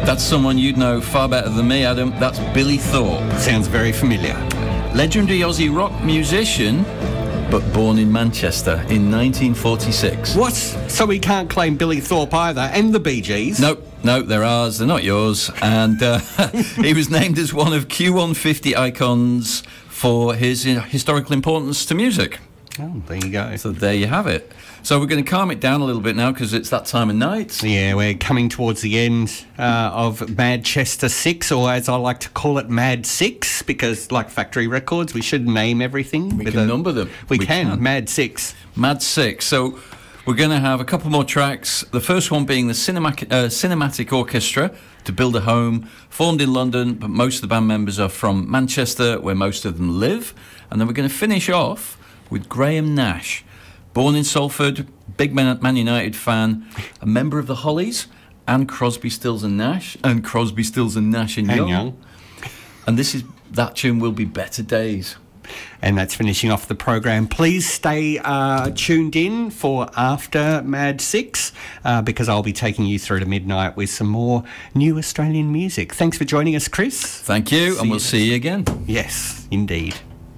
That's someone you'd know far better than me, Adam. That's Billy Thorpe. Sounds very familiar. Legendary Aussie rock musician, but born in Manchester in 1946. What? So we can't claim Billy Thorpe either, and the Bee Gees? No, they're ours, they're not yours. And he was named as one of Q150 icons for his historical importance to music. Oh, there you go. So there you have it. So we're going to calm it down a little bit now because it's that time of night. Yeah, we're coming towards the end of Manchester 6, or as I like to call it, Mad 6, because like Factory Records, we should name everything. We can number them. We can. Mad 6. Mad 6. So we're going to have a couple more tracks. The first one being the Cinematic Orchestra, To Build a Home, formed in London, but most of the band members are from Manchester, where most of them live. And then we're going to finish off with Graham Nash. Born in Salford, big Man United fan, a member of the Hollies, and Crosby, Stills and Nash, and Young. And that tune will be Better Days. And that's finishing off the program. Please stay tuned in for after Mad 6, because I'll be taking you through to midnight with some more new Australian music. Thanks for joining us, Chris. Thank you, and we'll see you again. Yes, indeed.